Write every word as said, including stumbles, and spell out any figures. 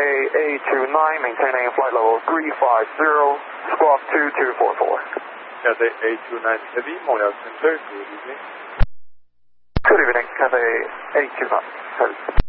A two nine, maintaining flight level three five zero, squawk two two four four. Cathay A two nine Heavy, Montreal Center, good evening. Good evening, Cathay A two nine Heavy.